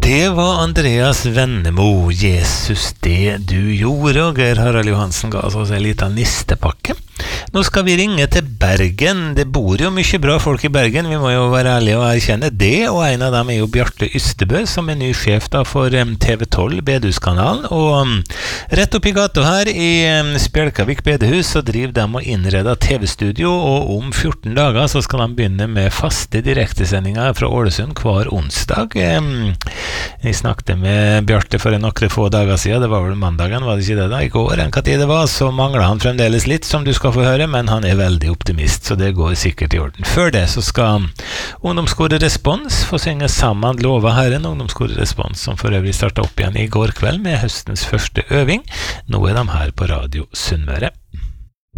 Det var Andreas Vennemo, Jesus det du gjorde, og Geir Harald Johansen ga oss en liten nistepakke. Nå skal vi ringe til Bergen. Det bor jo mye bra folk i Bergen, vi må jo være ærlige og erkjenne det, og en av dem jo Bjarte Ystebø, som ny sjef da for TV12 Bedehuskanalen, og rett opp i gata her i Spjelkavik Bedehus så driver de og innreder TV-studio, og om 14 dager så skal de begynne med faste direktesendinger fra Ålesund hver onsdag. Jeg snakket med Bjarte for noen få dager siden, det var vel mandagen, var det ikke det da? I går, hva tid det var, så mangler han fremdeles litt, som du skal få høre, men han veldig optimist, så det går sikkert i orden. Før det så skal Ungdomskoret Respons få synge sammen Lova Herren, Ungdomskoret Respons, som for øvrig startet opp igjen i går kveld med høstens første øving. Nå de her på Radio Sunnmøre.